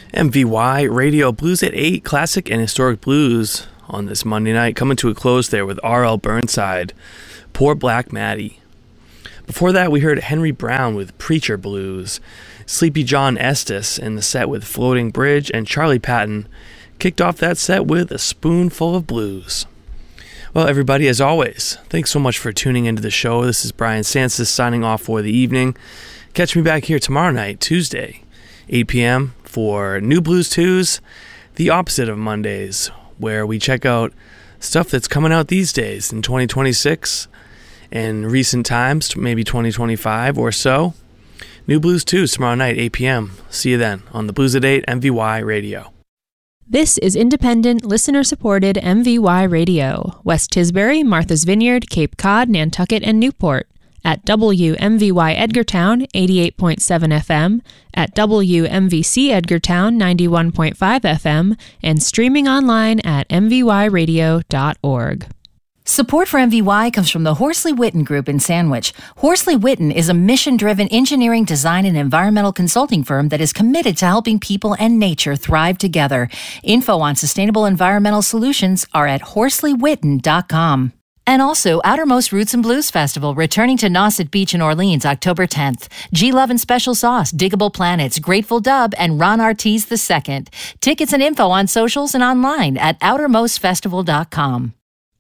MVY Radio Blues at 8, classic and historic blues on this Monday night, coming to a close there with R.L. Burnside, Poor Black Maddie. Before that, we heard Henry Brown with Preacher Blues, Sleepy John Estes in the set with Floating Bridge, and Charlie Patton kicked off that set with A Spoonful of Blues. Well, everybody, as always, thanks so much for tuning into the show. This is Brian Sansis signing off for the evening. Catch me back here tomorrow night, Tuesday, 8 p.m. for New Blues Tues, the opposite of Mondays, where we check out stuff that's coming out these days in 2026 and recent times, maybe 2025 or so. New Blues Tues tomorrow night, 8 p.m. See you then on the Blues at 8 MVY Radio. This is independent, listener-supported MVY Radio. West Tisbury, Martha's Vineyard, Cape Cod, Nantucket, and Newport. At WMVY Edgartown, 88.7 FM, at WMVC Edgartown, 91.5 FM, and streaming online at mvyradio.org. Support for MVY comes from the Horsley Witten Group in Sandwich. Horsley Witten is a mission-driven engineering, design, and environmental consulting firm that is committed to helping people and nature thrive together. Info on sustainable environmental solutions are at horsley-witten.com. And also, Outermost Roots and Blues Festival, returning to Nauset Beach in Orleans, October 10th. G-Love and Special Sauce, Diggable Planets, Grateful Dub, and Ron Artiz II. Tickets and info on socials and online at outermostfestival.com.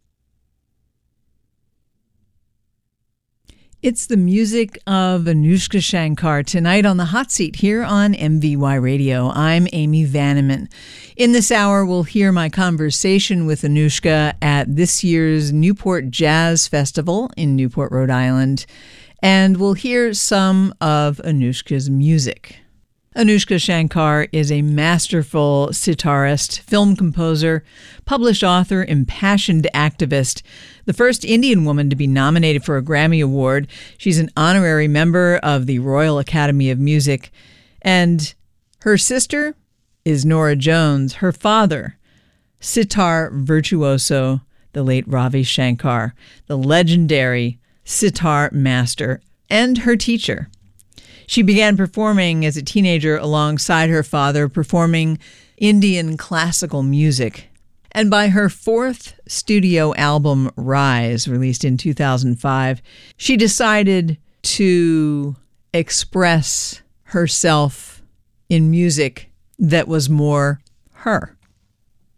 It's the music of Anoushka Shankar tonight on the hot seat here on MVY Radio. I'm Amy Vanneman. In this hour, we'll hear my conversation with Anoushka at this year's Newport Jazz Festival in Newport, Rhode Island, and we'll hear some of Anoushka's music. Anoushka Shankar is a masterful sitarist, film composer, published author, impassioned activist, the first Indian woman to be nominated for a Grammy Award. She's an honorary member of the Royal Academy of Music. And her sister is Nora Jones. Her father, sitar virtuoso, the late Ravi Shankar, the legendary sitar master, and her teacher. She began performing as a teenager alongside her father, performing Indian classical music. And by her fourth studio album, Rise, released in 2005, she decided to express herself in music that was more her.